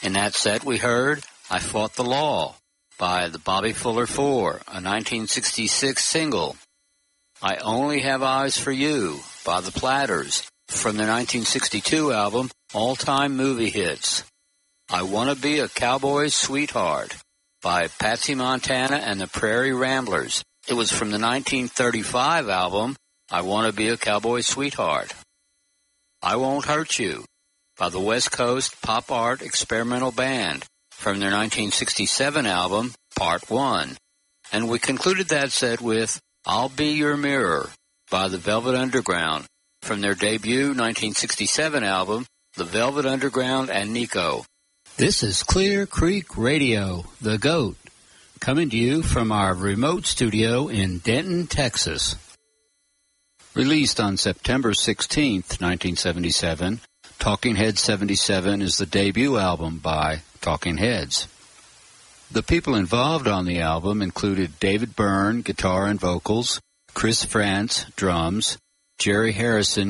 In that set, we heard I Fought the Law by the Bobby Fuller Four, a 1966 single. I Only Have Eyes for You by the Platters from their 1962 album All Time Movie Hits. I Wanna Be a Cowboy's Sweetheart by Patsy Montana and the Prairie Ramblers. It was from the 1935 album I Wanna Be a Cowboy's Sweetheart. I Won't Hurt You by the West Coast Pop Art Experimental Band from their 1967 album, Part 1. And we concluded that set with I'll Be Your Mirror by the Velvet Underground from their debut 1967 album, The Velvet Underground and Nico. This is Clear Creek Radio, The GOAT, coming to you from our remote studio in Denton, Texas. Released on September 16th, 1977, Talking Heads 77 is the debut album by Talking Heads. The people involved on the album included David Byrne, guitar and vocals, Chris France, drums, Jerry Harrison,